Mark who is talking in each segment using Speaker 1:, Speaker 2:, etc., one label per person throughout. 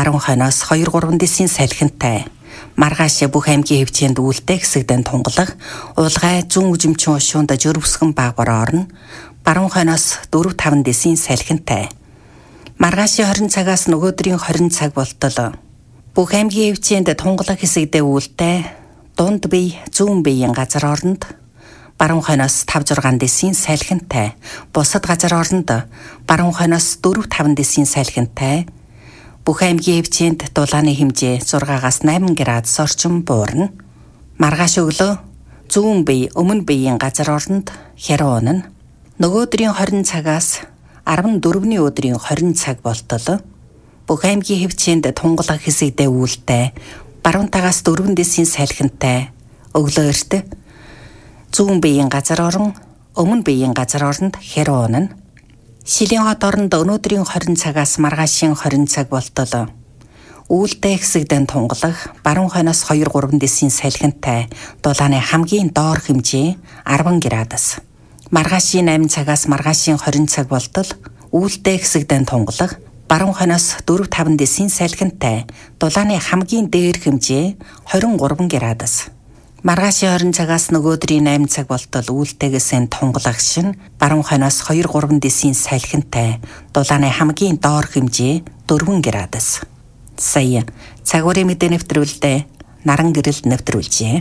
Speaker 1: баруун хойноос 2-3 дэсийн салхинтай маргааш бүх аймгийн хэмжээнд үүлтэй хэсэгдэн тунгалаг уулгай зүүн үзэмчин ушуунд жөрөвсгөн багвар орно баруун хойноос 4-5 дэсийн салхинтай маргаашийн 20 цагаас нөгөөдрийн 20 цаг болтол бүх аймгийн хэмжээнд тунгалаг хэсэгдээ үүлтэй дунд бие зүүн биеийн газар орнд баруун хойноос 5-6 дэсийн салхинтай бусад газар орнд баруун хойноос 4-5 дэсийн салхинтай бүх аймгийн хэмжээнд дулааны хэмжээ 6-аас 8 градус орчим буурна. Маргааш өглөө зүүн бие өмнө биеийн газар орнд хяруу унана. Нөгөөдрийн 20 цагаас 14-ний өдрийн 20 цаг болтол бүх аймгийн хэмжээнд тунгалаг хэсэгдээ үүлтэй баруун тагаас 4 дэсийн салхинтай өглөө эрт зүүн биеийн газар орон өмнө биеийн газар оронд хяруу унана. Шилийн хот оронд өнөөдрийн 20 цагаас маргаашийн 20 цаг болтол үүлтэй хэсэгдэн тунгалаг баруун хойноос 2-3 дэсийн салхинтай дулааны хамгийн доор хэмжээ 10 градус. Маргаашийн 8 цагаас маргаашийн 20 цаг болтол үүлтэй хэсэгдэн тунгалаг баруун хойноос 4-5 дэсийн салхинтай дулааны хамгийн дээр хэмжээ 23 градус. Маргаашийн 20 цагаас нөгөөдрийн 8 цаг болтол үүлтэйгээс тунгалаг шин баруун хойноос 2-3 дэсийн салхинтай дулааны хамгийн доор хэмжээ 4 градус. Сая цагуурын мэдээ нэвтрүүлдэ наран гэрэл нэвтрүүлжээ.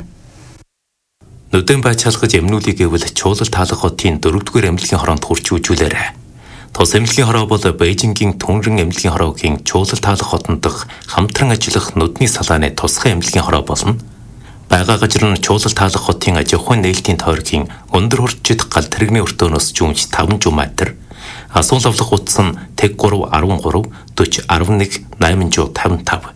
Speaker 2: Нүдэн байцаалгаж эмнүүлийг гэвэл чуулал таалах хотын 4-р эмнэлгийн хороонд хурч үжүүлээрэ. Тус эмнэлгийн хороо бол Бээжингийн Түнрэн эмнэлгийн хороогийн чуулал таалах хотод хамтран ажиллах нүдний салааны тусгай эмнэлгийн хороо болно. Бага газар нь чуулал таалах хотын аж ахуйн нээлтийн тойргийн өндөр хурцчид гал тэрэгний өртөөнөөс жүнж 5 метр, асуул авлах утас нь тэг 3 13 40 11 855.